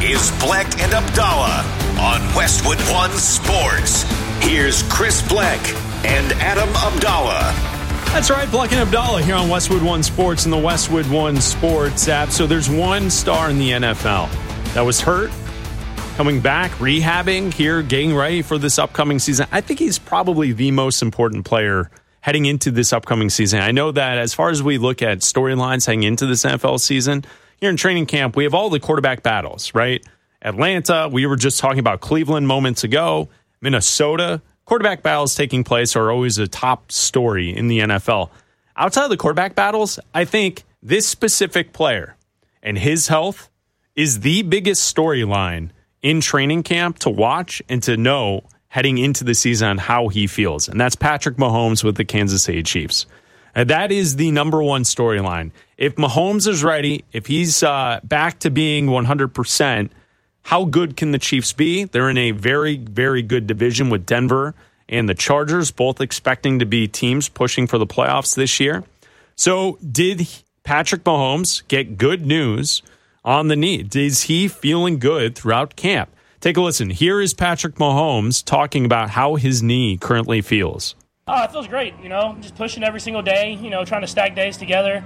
is Bleck and Abdallah on Westwood One Sports. Here's Chris Bleck and Adam Abdallah. That's right, Bleck and Abdallah here on Westwood One Sports and the Westwood One Sports app. So there's one star in the NFL that was hurt, coming back, rehabbing here, getting ready for this upcoming season. I think he's probably the most important player heading into this upcoming season. I know that as far as we look at storylines heading into this NFL season, here in training camp, we have all the quarterback battles, right? Atlanta, we were just talking about Cleveland moments ago. Minnesota, quarterback battles taking place are always a top story in the NFL. Outside of the quarterback battles, I think this specific player and his health is the biggest storyline in training camp to watch and to know heading into the season on how he feels. And that's Patrick Mahomes with the Kansas City Chiefs. And that is the number one storyline. If Mahomes is ready, if he's back to being 100%, how good can the Chiefs be? They're in a very, very good division with Denver and the Chargers, both expecting to be teams pushing for the playoffs this year. So did Patrick Mahomes get good news on the knee? Is he feeling good throughout camp? Take a listen. Here is Patrick Mahomes talking about how his knee currently feels. Oh, it feels great, just pushing every single day, trying to stack days together.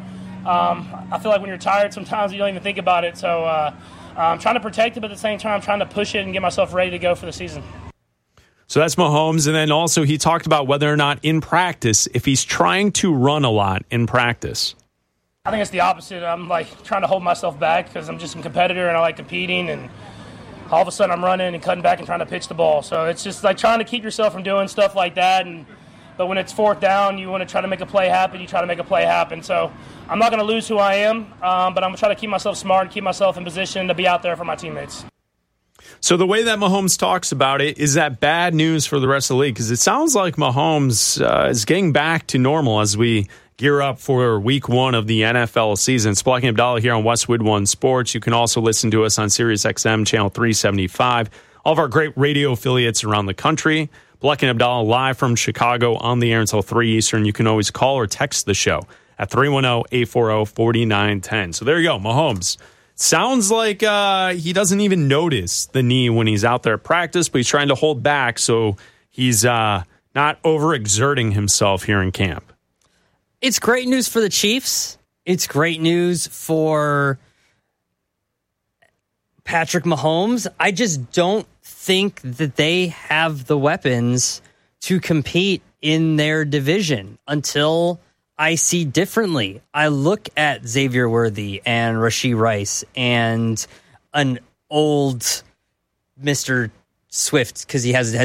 I feel like when you're tired, sometimes you don't even think about it. So I'm trying to protect it, but at the same time, I'm trying to push it and get myself ready to go for the season. So that's Mahomes. And then also he talked about whether or not in practice, if he's trying to run a lot in practice. I think it's the opposite. I'm trying to hold myself back because I'm just a competitor and I like competing, and all of a sudden I'm running and cutting back and trying to pitch the ball. So it's just trying to keep yourself from doing stuff like that. But when it's fourth down, you want to try to make a play happen. You try to make a play happen. So I'm not going to lose who I am, but I'm going to try to keep myself smart and keep myself in position to be out there for my teammates. So the way that Mahomes talks about it, is that bad news for the rest of the league? Because it sounds like Mahomes is getting back to normal as we gear up for week one of the NFL season. It's Bleck and Abdallah here on Westwood One Sports. You can also listen to us on SiriusXM channel 375. All of our great radio affiliates around the country. Bleck and Abdallah live from Chicago on the air until 3 Eastern. You can always call or text the show at 310-840-4910. So there you go, Mahomes. Sounds like he doesn't even notice the knee when he's out there at practice, but he's trying to hold back so he's not overexerting himself here in camp. It's great news for the Chiefs. It's great news for Patrick Mahomes. I just don't think that they have the weapons to compete in their division until I see differently. I look at Xavier Worthy and Rashee Rice and an old Mr. Swift, because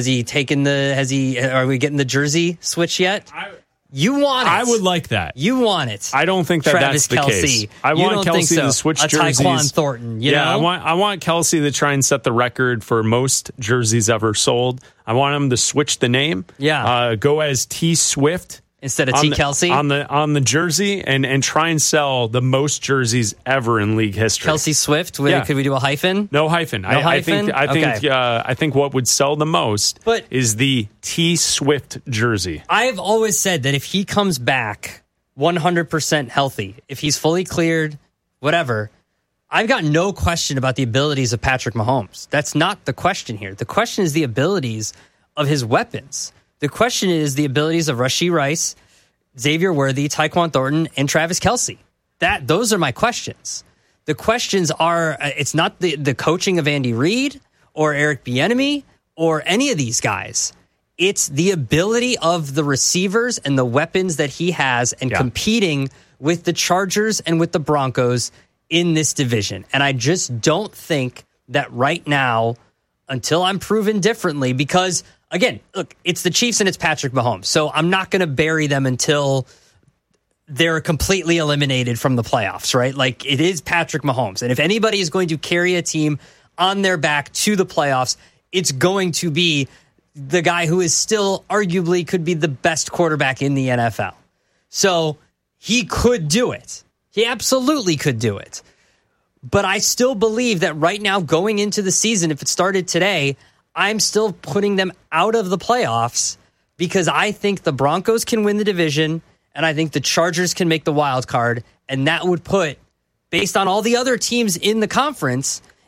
are we getting the jersey switch yet? You want it. I would like that. You want it. I don't think that Travis that's the Kelce. case. I want Kelce to switch jerseys. Tyquan Thornton. You know? I want Kelce to try and set the record for most jerseys ever sold. I want him to switch the name. Yeah. Go as T Swift instead of T Kelce on the jersey, and try and sell the most jerseys ever in league history. Kelce Swift. Could we do a hyphen? No hyphen. I think what would sell the most is the T Swift jersey. I've always said that if he comes back 100% healthy, if he's fully cleared, whatever, I've got no question about the abilities of Patrick Mahomes. That's not the question here. The question is the abilities of his weapons. The question is the abilities of Rashee Rice, Xavier Worthy, Tyquan Thornton, and Travis Kelce. Those are my questions. The questions are, it's not the coaching of Andy Reid or Eric Bieniemy or any of these guys. It's the ability of the receivers and the weapons that he has and competing with the Chargers and with the Broncos in this division. And I just don't think that right now, until I'm proven differently, because again, look, it's the Chiefs and it's Patrick Mahomes. So I'm not going to bury them until they're completely eliminated from the playoffs, right? Like, it is Patrick Mahomes. And if anybody is going to carry a team on their back to the playoffs, it's going to be the guy who is still arguably could be the best quarterback in the NFL. So he could do it. He absolutely could do it. But I still believe that right now, going into the season, if it started today, I'm still putting them out of the playoffs because I think the Broncos can win the division and I think the Chargers can make the wild card. And that would put, based on all the other teams in the conference,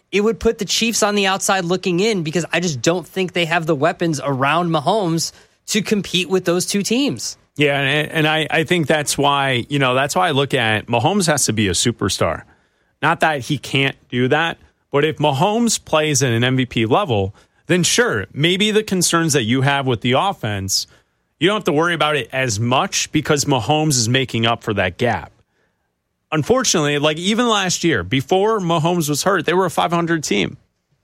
it would put the Chiefs on the outside looking in because I just don't think they have the weapons around Mahomes to compete with those two teams. Yeah, and I think that's why, that's why I look at Mahomes has to be a superstar. Not that he can't do that, but if Mahomes plays at an MVP level, then sure, maybe the concerns that you have with the offense, you don't have to worry about it as much because Mahomes is making up for that gap. Unfortunately, like even last year, before Mahomes was hurt, they were a 500 team.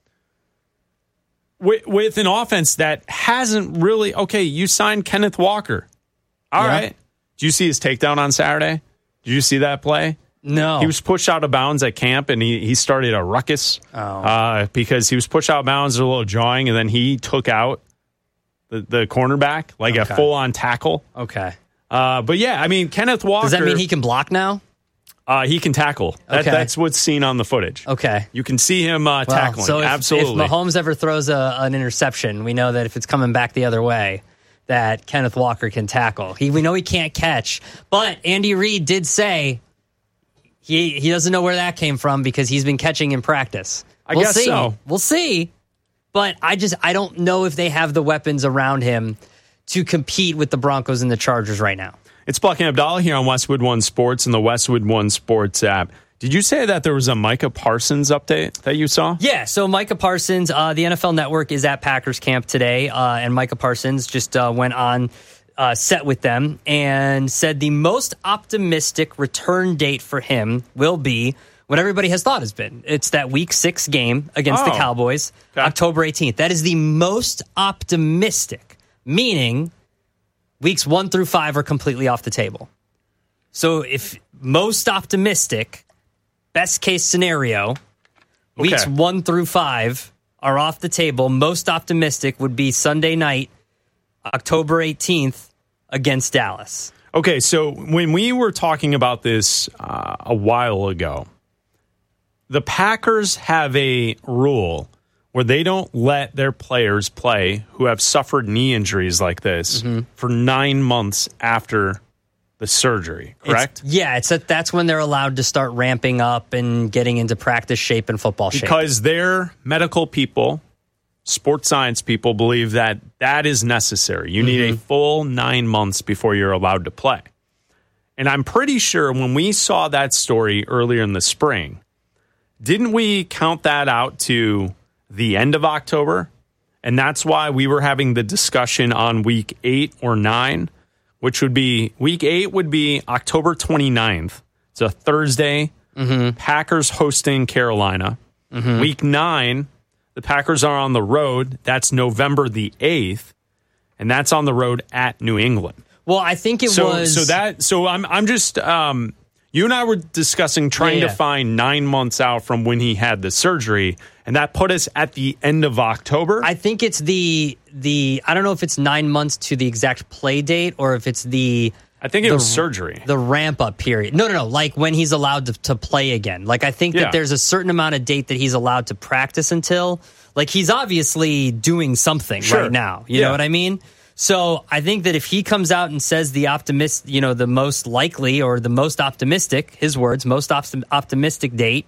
With an offense that hasn't really, okay, you signed Kenneth Walker. All right. Did you see his takedown on Saturday? Did you see that play? No. He was pushed out of bounds at camp, and he started a ruckus because he was pushed out of bounds, a little jawing, and then he took out the cornerback, like a full-on tackle. Okay. But, yeah, I mean, Kenneth Walker. Does that mean he can block now? He can tackle. That's what's seen on the footage. Okay. You can see him tackling. So absolutely. If Mahomes ever throws an interception, we know that if it's coming back the other way, that Kenneth Walker can tackle. We know he can't catch. But Andy Reid did say he doesn't know where that came from because he's been catching in practice. I guess so. We'll see. But I don't know if they have the weapons around him to compete with the Broncos and the Chargers right now. It's Buck and Abdallah here on Westwood One Sports and the Westwood One Sports app. Did you say that there was a Micah Parsons update that you saw? Yeah, so Micah Parsons, the NFL Network is at Packers camp today, and Micah Parsons just went on set with them and said the most optimistic return date for him will be what everybody has thought has been. It's that Week 6 game against the Cowboys, October 18th. That is the most optimistic, meaning Weeks 1 through 5 are completely off the table. So if most optimistic, best case scenario, Weeks 1 through 5 are off the table. Most optimistic would be Sunday night, October 18th, against Dallas. Okay, so when we were talking about this a while ago, the Packers have a rule where they don't let their players play who have suffered knee injuries like this for 9 months after the surgery, correct? That's when they're allowed to start ramping up and getting into practice shape and football shape. Because their medical people, sports science people, believe that is necessary. You need a full 9 months before you're allowed to play. And I'm pretty sure when we saw that story earlier in the spring, didn't we count that out to the end of October? And that's why we were having the discussion on week 8 or 9, which would be week 8 would be October 29th. It's a Thursday. Packers hosting Carolina. Week 9, the Packers are on the road. That's November the 8th. And that's on the road at New England. Well, I think it was. So I'm just. You and I were discussing trying to find 9 months out from when he had the surgery, and that put us at the end of October. I think it's the I don't know if it's 9 months to the exact play date or if it's I think it was surgery. The ramp up period. No. Like when he's allowed to play again. Like I think that there's a certain amount of date that he's allowed to practice until. Like he's obviously doing something right now. You know what I mean? So I think that if he comes out and says the most likely or the most optimistic, his words, most optimistic date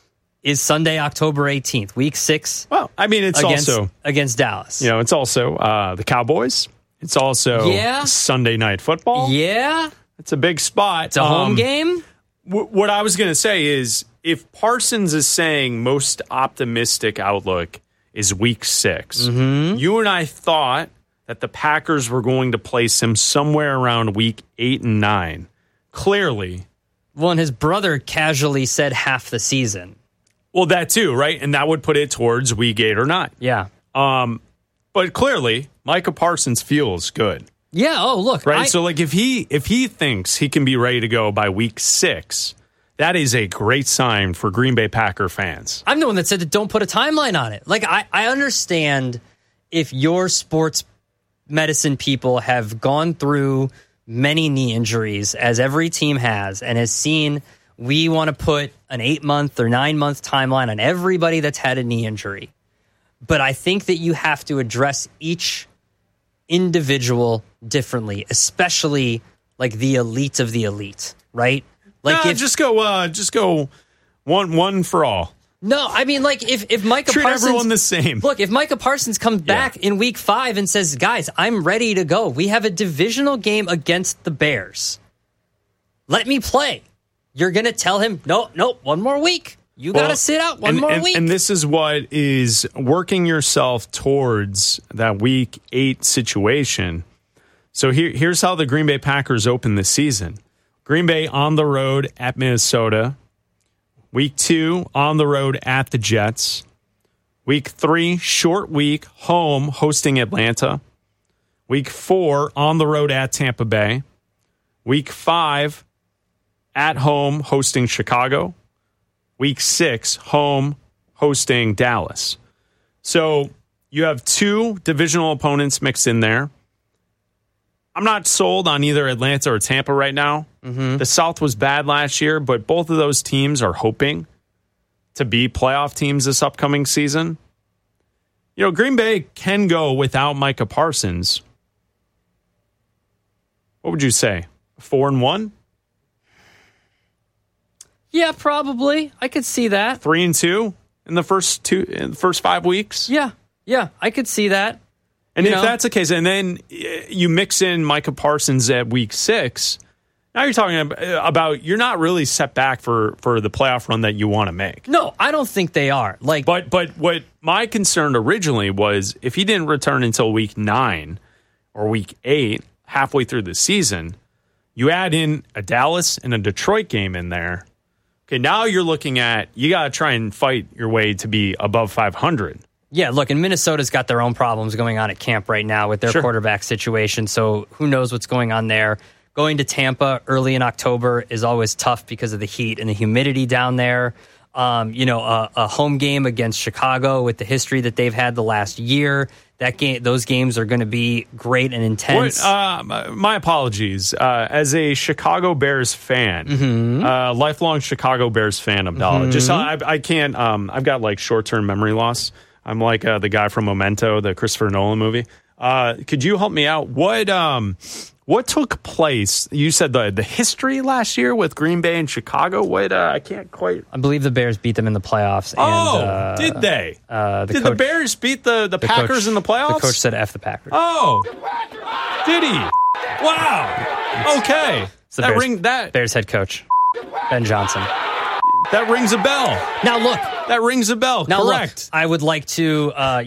is Sunday, October 18th, week 6. Well, I mean, it's also against Dallas. It's also the Cowboys. It's also Sunday Night Football. Yeah. It's a big spot. It's a home game. What I was going to say is if Parsons is saying most optimistic outlook is week 6, you and I thought that the Packers were going to place him somewhere around week 8 and 9. Clearly. Well, and his brother casually said half the season. Well, that too, right? And that would put it towards week 8 or 9. Yeah. But clearly, Micah Parsons feels good. Yeah. Oh, look. Right? So, like, if he thinks he can be ready to go by week 6, that is a great sign for Green Bay Packer fans. I'm the one that said that don't put a timeline on it. Like, I understand if your sports medicine people have gone through many knee injuries, as every team has, and has seen we want to put an 8-month or 9-month timeline on everybody that's had a knee injury. But I think that you have to address each individual differently, especially like the elite of the elite, right? Like just go one for all. No, I mean, like, if Micah Treat Parsons... everyone the same. Look, if Micah Parsons comes back in week 5 and says, guys, I'm ready to go. We have a divisional game against the Bears. Let me play. You're going to tell him, no, one more week. You got to sit out one more week. And this is what is working yourself towards that week 8 situation. So here's how the Green Bay Packers open this season. Green Bay on the road at Minnesota. Week 2 on the road at the Jets. Week 3, short week, home hosting Atlanta. Week 4 on the road at Tampa Bay. Week 5 at home hosting Chicago. Week 6 home hosting Dallas. So you have 2 divisional opponents mixed in there. I'm not sold on either Atlanta or Tampa right now. Mm-hmm. The South was bad last year, but both of those teams are hoping to be playoff teams this upcoming season. You know, Green Bay can go without Micah Parsons. What would you say? 4-1? Yeah, probably. I could see that. 3-2 in the first 5 weeks? Yeah, I could see that. And if that's the case, and then you mix in Micah Parsons at week 6, now you're talking about you're not really set back for the playoff run that you want to make. No, I don't think they are. But what my concern originally was, if he didn't return until week 9 or week 8, halfway through the season, you add in a Dallas and a Detroit game in there. Okay, now you're looking at, you got to try and fight your way to be above 500. Yeah, look, and Minnesota's got their own problems going on at camp right now with their quarterback situation, so who knows what's going on there. Going to Tampa early in October is always tough because of the heat and the humidity down there. A home game against Chicago with the history that they've had the last year, those games are going to be great and intense. My apologies. As a Chicago Bears fan, lifelong Chicago Bears fan, Abdallah, just I can't. I've got like short-term memory loss. I'm like the guy from Memento, the Christopher Nolan movie. Could you help me out? What took place? You said the history last year with Green Bay and Chicago. I can't quite. I believe the Bears beat them in the playoffs. And, did they? The Bears beat the Packers in the playoffs? The coach said F the Packers. Oh, did he? Wow. Okay. Bears head coach, Ben Johnson. That rings a bell. Now look. That rings a bell. Now correct. Look, I would like to, I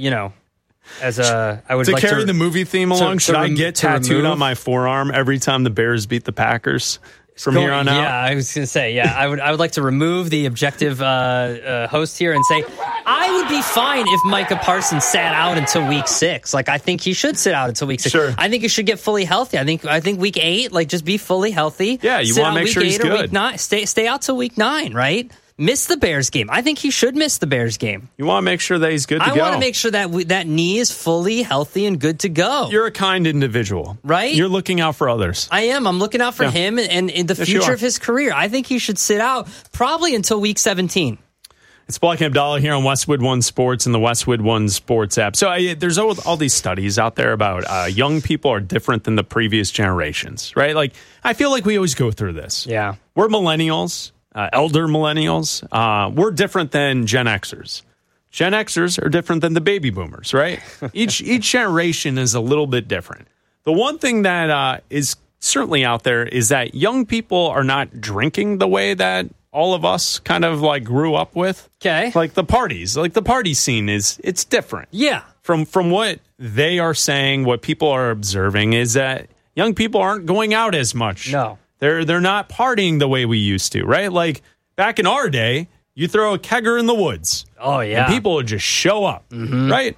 would like carry the movie theme along. Should I get tattooed on my forearm every time the Bears beat the Packers from here on out? Yeah, I was going to say, I would like to remove the objective host here and say I would be fine if Micah Parsons sat out until week 6. Like, I think he should sit out until week 6. Sure. I think he should get fully healthy. I think week 8, like, just be fully healthy. Yeah, you want to make sure he's good. Week 9, stay out till week 9, right? Miss the Bears game. I think he should miss the Bears game. You want to make sure that he's good to go. I want to make sure that that knee is fully healthy and good to go. You're a kind individual. Right? You're looking out for others. I am. I'm looking out for him and in the future of his career. I think he should sit out probably until week 17. It's Black and Abdallah here on Westwood One Sports and the Westwood One Sports app. So there's all these studies out there about young people are different than the previous generations, right? Like, I feel like we always go through this. Yeah. We're millennials. Elder millennials, we're different than Gen Xers. Gen Xers are different than the baby boomers, right? Each generation is a little bit different. The one thing that is certainly out there is that young people are not drinking the way that all of us kind of like grew up with. Okay. Like the party scene it's different. Yeah. From what they are saying, what people are observing is that young people aren't going out as much. No. They're not partying the way we used to, right? Like back in our day, you throw a kegger in the woods. Oh, yeah. And people would just show up, right?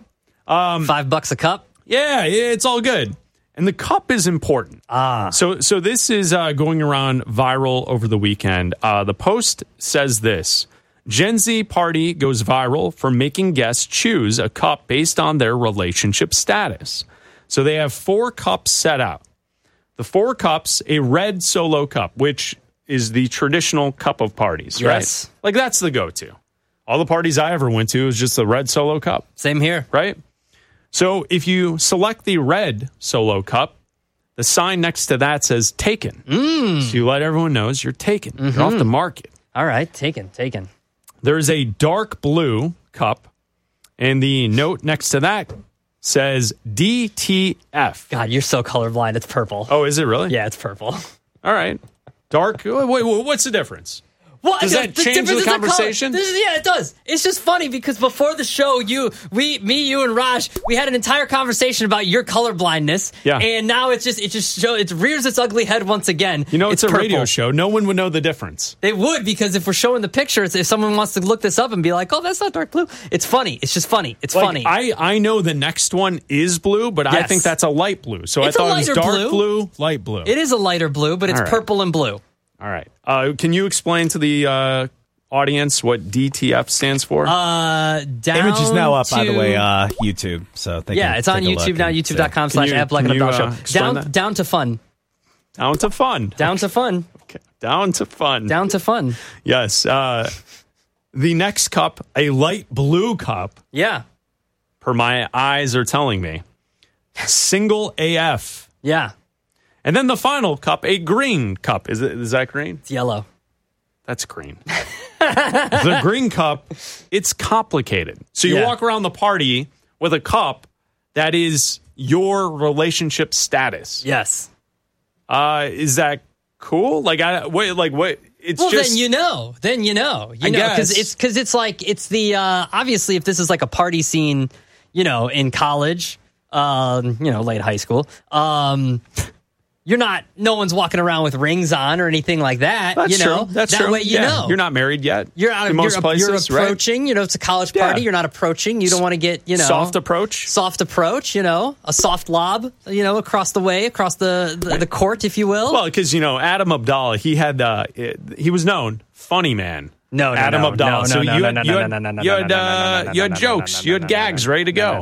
$5 a cup? Yeah, it's all good. And the cup is important. So this is going around viral over the weekend. The Post says this. Gen Z party goes viral for making guests choose a cup based on their relationship status. So they have 4 cups set out. The 4 cups, a red Solo cup, which is the traditional cup of parties, right? Yes. Like, that's the go-to. All the parties I ever went to was just the red Solo cup. Same here. Right? So if you select the red Solo cup, the sign next to that says taken. So you let everyone know you're taken. You're off the market. All right, taken. There's a dark blue cup, and the note next to that says DTF. God, you're so colorblind. It's purple. Oh, is it really? Yeah, it's purple. All right. Dark. Wait, what's the difference? What? Does that change the conversation? Yeah, it does. It's just funny because before the show, you and Raj, we had an entire conversation about your colorblindness. Yeah. And now it rears its ugly head once again. You know, it's a purple. radio show. No one would know the difference. They would, because if we're showing the pictures, if someone wants to look this up and be like, oh, that's not dark blue. It's funny. It's just funny. It's funny. I know the next one is blue, but I think that's a light blue. So It's I thought a it was lighter dark blue, light blue. It is a lighter blue, but it's All right. purple and blue. All right. Can you explain to the audience what DTF stands for? Image is now up, by the way, YouTube. So it's on YouTube now, youtube.com/@blackandupdollar. Down to fun. Down to fun. Down to fun. Okay. Down to fun. Down to fun. Yes. The next cup, a light blue cup, Yeah. per my eyes are telling me. Single AF. Yeah. And then the final cup, a green cup. Is that green? It's yellow. That's green. The green cup, it's complicated. So you walk around the party with a cup that is your relationship status. Yes. Is that cool? What? It's Well, just. then you know. guess. Because it's like, it's the, obviously, if this is like a party scene, in college, late high school, no one's walking around with rings on or anything like that. That's true. That's that true. way you know. You're not married yet. You're out in most places, you're approaching, it's a college party. Yeah. You're not approaching. You don't want to get, Soft approach. Soft approach, a soft lob, across the way, across the court, if you will. Well, because, Adam Abdallah, he was known, funny man. Adam Abdallah. So you had jokes, you had gags ready to go.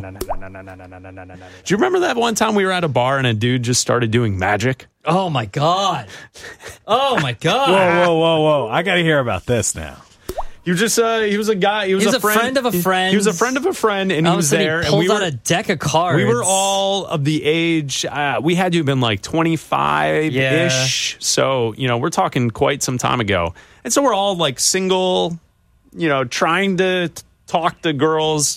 Do you remember that one time we were at a bar and a dude just started doing magic? Oh my God. Oh my God. Whoa. I got to hear about this now. He was a guy. He was a friend of a friend. He was a friend of a friend, and he was there. He pulled and we out a deck of cards. We were all of the age. We had to have been like 25-ish. Yeah. So, we're talking quite some time ago. And so we're all like single, trying to talk to girls,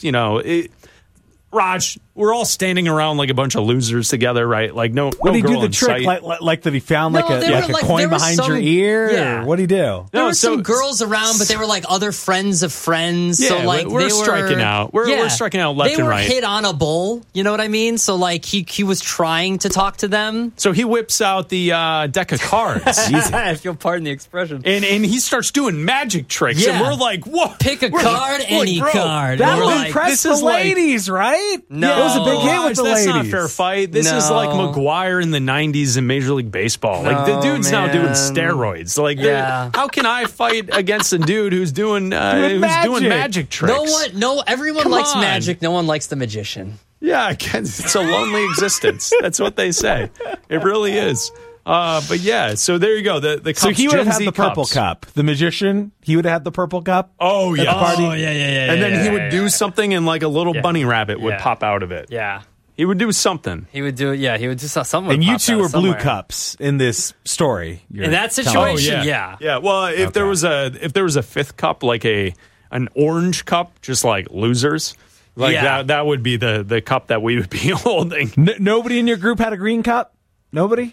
Raj, we're all standing around like a bunch of losers together, right? Like no What did he girl do the in trick? sight. Like that he found a coin behind your ear? Yeah. Or what did he do? There were some girls around, but they were like other friends of friends. Yeah, so like we're striking out. We're striking out left and right. They were hit on a bull. You know what I mean? So like he was trying to talk to them. So he whips out the deck of cards. If you'll pardon the expression. And he starts doing magic tricks. Yeah. And we're like, whoa. Pick a card, any card. That We're will like, impress the ladies, right? No. It was a big hit with the ladies. That's not a fair fight. This is like McGuire in the 90s in Major League Baseball. Like the dude's now doing steroids. Like, how can I fight against a dude who's doing magic tricks? Everyone likes magic. No one likes the magician. Yeah, it's a lonely existence. That's what they say. It really is. But yeah, so there you go. The cups, so he would have had the cups. purple cup. The magician, he would have had the purple cup. Oh yeah, party. Oh yeah. And then he would do something, and like a little bunny rabbit would pop out of it. Yeah. He would do something. He would do something. And you two were blue cups in this story. In that situation, yeah. Well, if there was a fifth cup, like an orange cup, just like losers, like that would be the cup that we would be holding. Nobody in your group had a green cup. Nobody.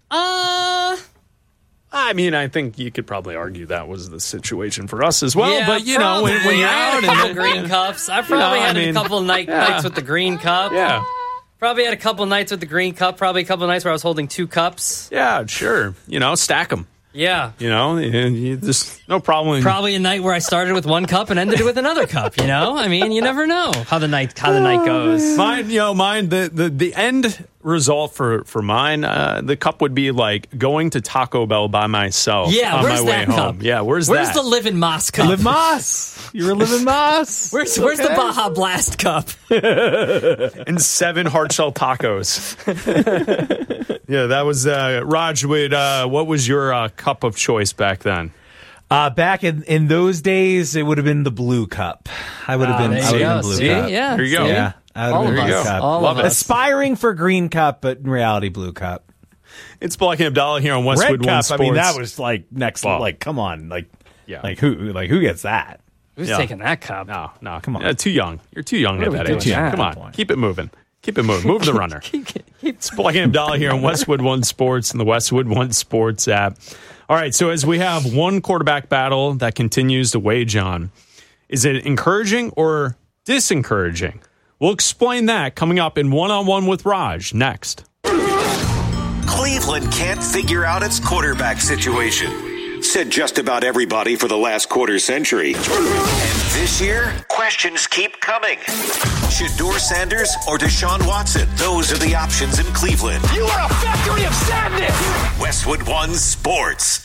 I mean, I think you could probably argue that was the situation for us as well. Yeah, but when you're out, a couple green cups. I probably had a couple nights with the green cup. Yeah. Probably had a couple nights with the green cup. Probably a couple nights where I was holding two cups. Yeah, sure. Stack them. Yeah. There's no problem. Probably a night where I started with one cup and ended with another cup, I mean, you never know how the night goes. Mine, the end result for mine, the cup would be like going to Taco Bell by myself on my way home. Cup? Yeah, where's that? The Live in Moss cup? Live Moss. You were living Moss. Where's the Baja Blast cup? And 7 hard shell tacos. Yeah, that was Raj. What was your cup of choice back then? Back in those days, it would have been the blue cup. I would have been blue cup. Yeah, there you go. Yeah, I would have been blue cup. Love it. Aspiring for green cup, but in reality, blue cup. It's Black and Abdallah here on Westwood Red One cup. Sports. I mean, that was like next. Like, come on, like who gets that? Who's taking that cup? No. Come on. Too young. You're too young at that age. doing? Come on. Keep it moving. Move the runner. It's Plugging Abdallah here on Westwood One Sports and the Westwood One Sports app. All right, so as we have one quarterback battle that continues to wage on, is it encouraging or disencouraging? We'll explain that coming up in One-on-One with Raj next. Cleveland can't figure out its quarterback situation. Said just about everybody for the last quarter century. And this year, questions keep coming. Shedeur Sanders or Deshaun Watson? Those are the options in Cleveland. You are a factory of sadness! Westwood One Sports.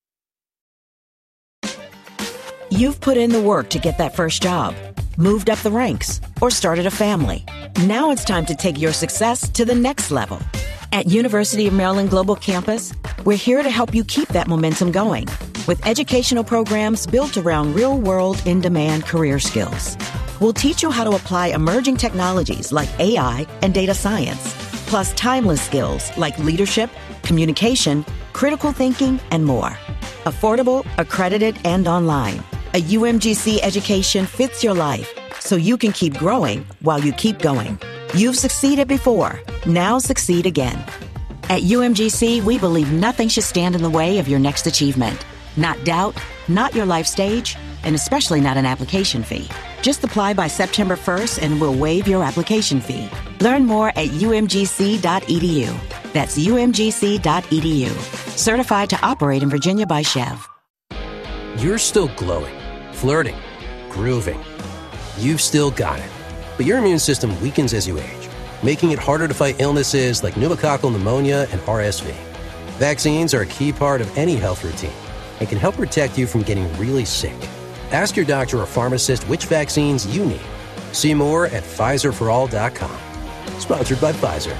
You've put in the work to get that first job, moved up the ranks, or started a family. Now it's time to take your success to the next level. At University of Maryland Global Campus, we're here to help you keep that momentum going with educational programs built around real-world, in-demand career skills. We'll teach you how to apply emerging technologies like AI and data science, plus timeless skills like leadership, communication, critical thinking, and more. Affordable, accredited, and online. A UMGC education fits your life so you can keep growing while you keep going. You've succeeded before. Now succeed again. At UMGC, we believe nothing should stand in the way of your next achievement. Not doubt, not your life stage, and especially not an application fee. Just apply by September 1st and we'll waive your application fee. Learn more at umgc.edu. That's umgc.edu. Certified to operate in Virginia by Chev. You're still glowing, flirting, grooving. You've still got it. But your immune system weakens as you age, making it harder to fight illnesses like pneumococcal pneumonia and RSV. Vaccines are a key part of any health routine and can help protect you from getting really sick. Ask your doctor or pharmacist which vaccines you need. See more at PfizerForAll.com. Sponsored by Pfizer.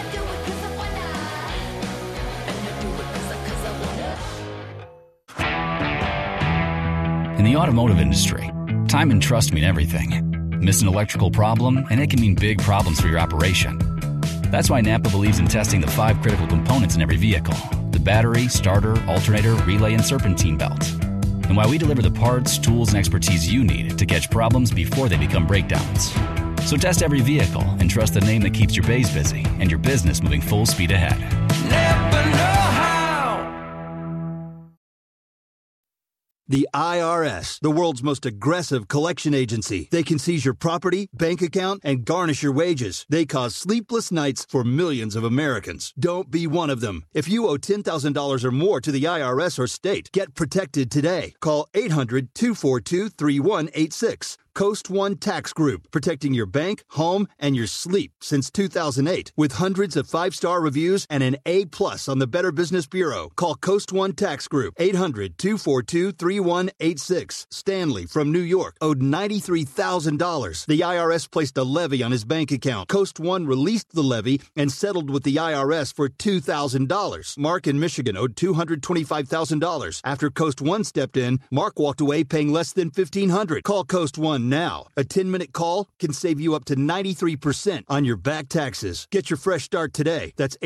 In the automotive industry, time and trust mean everything. Miss an electrical problem, and it can mean big problems for your operation. That's why Napa believes in testing the 5 critical components in every vehicle: the battery, starter, alternator, relay, and serpentine belt. And why we deliver the parts, tools, and expertise you need to catch problems before they become breakdowns. So test every vehicle and trust the name that keeps your bays busy and your business moving full speed ahead. Napa know-how! The IRS, the world's most aggressive collection agency. They can seize your property, bank account, and garnish your wages. They cause sleepless nights for millions of Americans. Don't be one of them. If you owe $10,000 or more to the IRS or state, get protected today. Call 800-242-3186. Coast One Tax Group, protecting your bank, home, and your sleep since 2008. With hundreds of 5-star reviews and an A+ on the Better Business Bureau. Call Coast One Tax Group, 800-242-3186. Stanley from New York owed $93,000. The IRS placed a levy on his bank account. Coast One released the levy and settled with the IRS for $2,000. Mark in Michigan owed $225,000. After Coast One stepped in, Mark walked away paying less than $1,500. Call Coast One now. A 10-minute call can save you up to 93% on your back taxes. Get your fresh start today. That's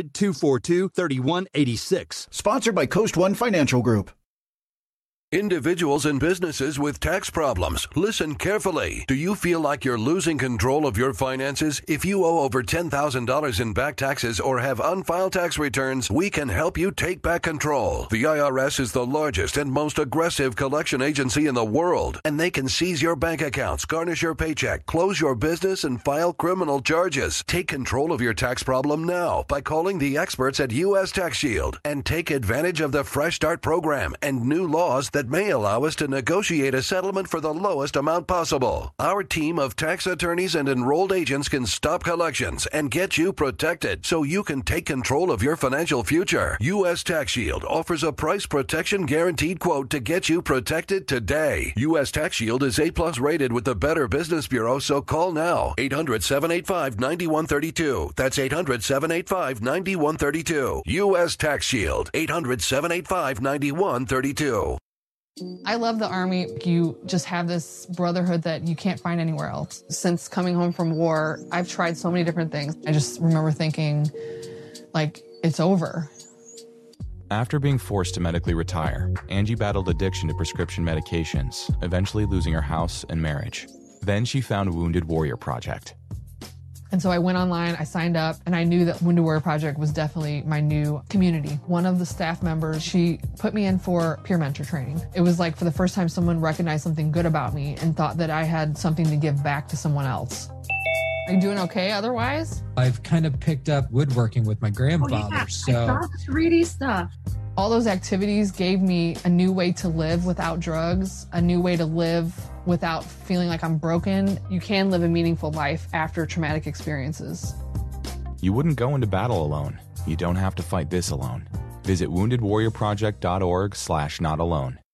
800-242-3186. Sponsored by Coast One Financial Group. Individuals and businesses with tax problems, listen carefully. Do you feel like you're losing control of your finances? If you owe over $10,000 in back taxes or have unfiled tax returns, we can help you take back control. The IRS is the largest and most aggressive collection agency in the world, and they can seize your bank accounts, garnish your paycheck, close your business, and file criminal charges. Take control of your tax problem now by calling the experts at U.S. Tax Shield and take advantage of the Fresh Start program and new laws that may allow us to negotiate a settlement for the lowest amount possible. Our team of tax attorneys and enrolled agents can stop collections and get you protected so you can take control of your financial future. U.S. Tax Shield offers a price protection guaranteed quote to get you protected today. U.S. Tax Shield is A+ rated with the Better Business Bureau, so call now. 800-785-9132. That's 800-785-9132. U.S. Tax Shield. 800-785-9132. I love the Army. You just have this brotherhood that you can't find anywhere else. Since coming home from war, I've tried so many different things. I just remember thinking, like, it's over. After being forced to medically retire, Angie battled addiction to prescription medications, eventually losing her house and marriage. Then she found Wounded Warrior Project. And so I went online, I signed up, and I knew that Wounded Warrior Project was definitely my new community. One of the staff members, she put me in for peer mentor training. It was like for the first time someone recognized something good about me and thought that I had something to give back to someone else. Are you doing okay otherwise? I've kind of picked up woodworking with my grandfather, so... I saw 3D stuff. All those activities gave me a new way to live without drugs, a new way to live without feeling like I'm broken. You can live a meaningful life after traumatic experiences. You wouldn't go into battle alone. You don't have to fight this alone. Visit woundedwarriorproject.org/notalone.